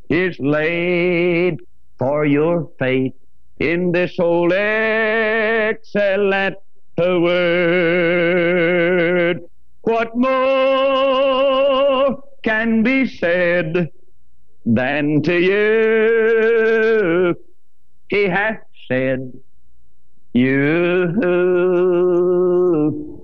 is laid for your faith in this whole excellent word. What more can be said than to you he hath said, you